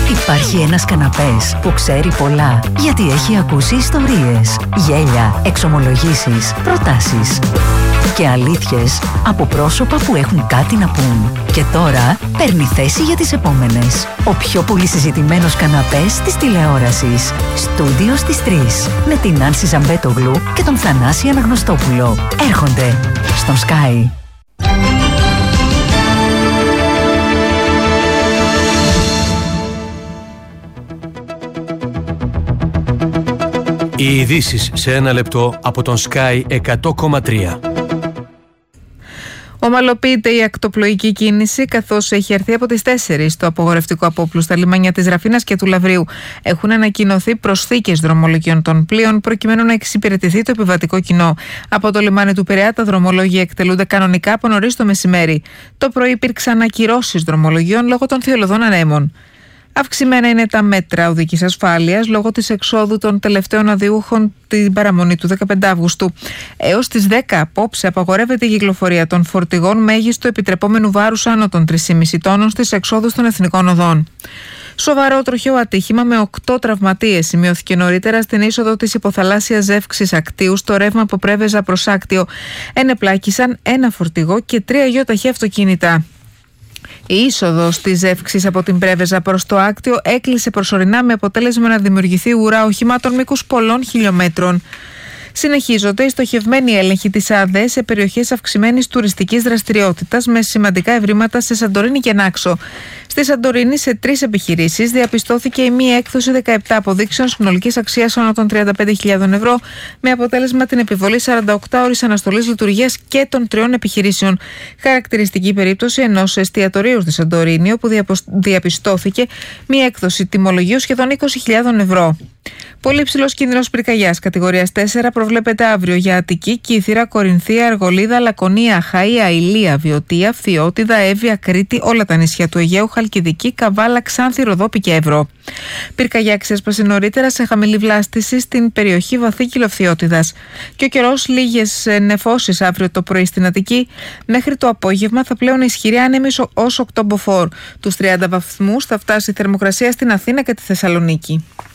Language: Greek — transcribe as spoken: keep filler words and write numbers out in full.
Υπάρχει ένας καναπές που ξέρει πολλά, γιατί έχει ακούσει ιστορίες, γέλια, εξομολογήσεις, προτάσεις και αλήθειες από πρόσωπα που έχουν κάτι να πούν. Και τώρα παίρνει θέση για τις επόμενες. Ο πιο πολύ συζητημένος καναπές της τηλεόρασης. Στούντιο στις τρεις. Με την Άνση Ζαμπέτογλου και τον Θανάση Αναγνωστόπουλο. Έρχονται στον Sky. Οι ειδήσεις σε ένα λεπτό από τον Sky εκατό κόμμα τρία. Ομαλοποιείται η ακτοπλοϊκή κίνηση, καθώς έχει έρθει από τις τέσσερις το απογορευτικό απόπλου στα λιμάνια της Ραφίνας και του Λαβρίου. Έχουν ανακοινωθεί προσθήκες δρομολογίων των πλοίων προκειμένου να εξυπηρετηθεί το επιβατικό κοινό. Από το λιμάνι του Πειραιά τα δρομολόγια εκτελούνται κανονικά από νωρίς το μεσημέρι. Το πρωί υπήρξαν ακυρώσεις δρομολογίων λόγω των θειολωδών ανέμων. Αυξημένα είναι τα μέτρα οδικής ασφάλειας λόγω της εξόδου των τελευταίων αδειούχων την παραμονή του δεκαπέντε Αυγούστου. Έως τις δέκα απόψε απαγορεύεται η κυκλοφορία των φορτηγών μέγιστο επιτρεπόμενου βάρους άνω των τρία κόμμα πέντε τόνων στις εξόδους των εθνικών οδών. Σοβαρό τροχαίο ατύχημα με οκτώ τραυματίες σημειώθηκε νωρίτερα στην είσοδο της υποθαλάσσιας ζεύξης Ακτίου στο ρεύμα από Πρέβεζα προς Άκτιο. Ενεπλάκησαν ένα φορτηγό και τρία γιοταχή αυτοκίνητα. Η είσοδος της ζεύξης από την Πρέβεζα προς το Άκτιο έκλεισε προσωρινά με αποτέλεσμα να δημιουργηθεί ουρά οχημάτων μήκους πολλών χιλιόμετρων. Συνεχίζονται οι στοχευμένοι έλεγχοι της ΑΔΕ σε περιοχές αυξημένης τουριστικής δραστηριότητας με σημαντικά ευρήματα σε Σαντορίνη και Νάξο. Στη Σαντορίνη, σε τρεις επιχειρήσεις, διαπιστώθηκε η μη έκδοση δεκαεπτά αποδείξεων συνολικής αξίας άνω των τριάντα πέντε χιλιάδες ευρώ, με αποτέλεσμα την επιβολή σαράντα οκτώ ώρες αναστολής λειτουργίας και των τριών επιχειρήσεων. Χαρακτηριστική περίπτωση ενός εστιατορίου στη Σαντορίνη, όπου διαπιστώθηκε μη έκδοση τιμολογίου σχεδόν είκοσι χιλιάδες ευρώ. Πολύ υψηλός κίνδυνος πυρκαγιάς κατηγορίας τέσσερα προβλέπεται αύριο για Αττική, Κύθυρα, Κορινθία, Αργολίδα, Λακωνία, Αχαΐα, Ηλία, Βιωτία, Φθιώτιδα, Εύβοια, Κρήτη, όλα τα νησιά του Αιγαίου, Χαλκιδική, Καβάλα, Ξάνθη, Ροδόπη και Εύρο. Πυρκαγιά ξέσπασε νωρίτερα σε χαμηλή βλάστηση στην περιοχή Βαθύ Κυλοφθιώτιδας. Και ο καιρός, λίγες νεφώσεις αύριο το πρωί στην Αττική. Μέχρι το απόγευμα θα πλέον ισχυρή άνεμη ως οκτώ μποφόρ. Τους τριάντα βαθμούς θα φτάσει η θερμοκρασία στην Αθήνα και τη Θεσσαλονίκη.